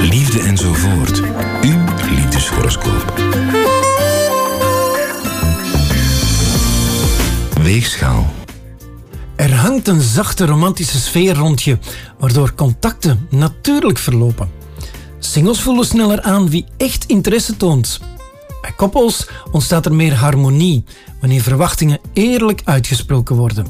liefde enzovoort. Uw liefdeshoroscoop. Weegschaal. Er hangt een zachte romantische sfeer rond je, waardoor contacten natuurlijk verlopen. Singles voelen sneller aan wie echt interesse toont. Bij koppels ontstaat er meer harmonie, wanneer verwachtingen eerlijk uitgesproken worden.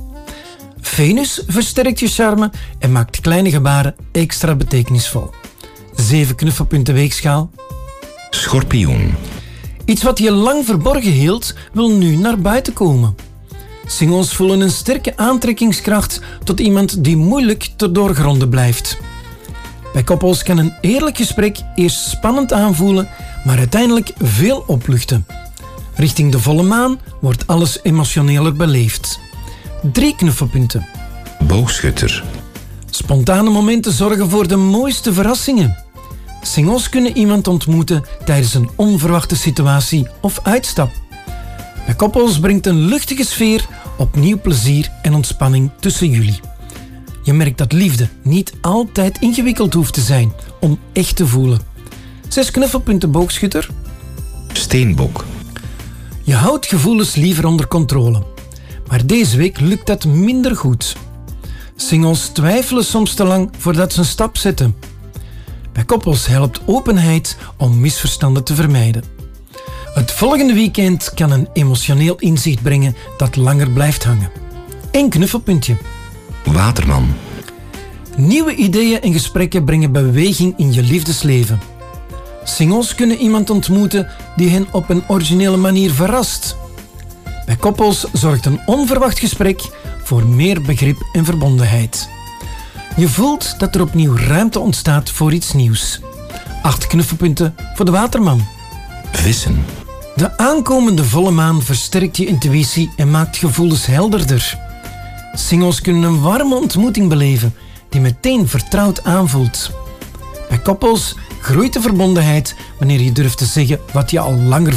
Venus versterkt je charme en maakt kleine gebaren extra betekenisvol. 7 knuffelpunten weegschaal. Schorpioen. Iets wat je lang verborgen hield, wil nu naar buiten komen. Singles voelen een sterke aantrekkingskracht tot iemand die moeilijk te doorgronden blijft. Bij koppels kan een eerlijk gesprek eerst spannend aanvoelen, maar uiteindelijk veel opluchten. Richting de volle maan wordt alles emotioneler beleefd. 3 knuffelpunten. Boogschutter. Spontane momenten zorgen voor de mooiste verrassingen. Singles kunnen iemand ontmoeten tijdens een onverwachte situatie of uitstap. Bij koppels brengt een luchtige sfeer opnieuw plezier en ontspanning tussen jullie. Je merkt dat liefde niet altijd ingewikkeld hoeft te zijn om echt te voelen. 6 knuffelpunten boogschutter. Steenbok. Je houdt gevoelens liever onder controle. Maar deze week lukt dat minder goed. Singles twijfelen soms te lang voordat ze een stap zetten. Bij koppels helpt openheid om misverstanden te vermijden. Het volgende weekend kan een emotioneel inzicht brengen dat langer blijft hangen. 1 knuffelpuntje. Waterman. Nieuwe ideeën en gesprekken brengen beweging in je liefdesleven. Singles kunnen iemand ontmoeten die hen op een originele manier verrast. Bij koppels zorgt een onverwacht gesprek voor meer begrip en verbondenheid. Je voelt dat er opnieuw ruimte ontstaat voor iets nieuws. 8 knuffelpunten voor de waterman. Vissen. De aankomende volle maan versterkt je intuïtie en maakt gevoelens helderder. Singles kunnen een warme ontmoeting beleven die meteen vertrouwd aanvoelt. Bij koppels groeit de verbondenheid wanneer je durft te zeggen wat je al langer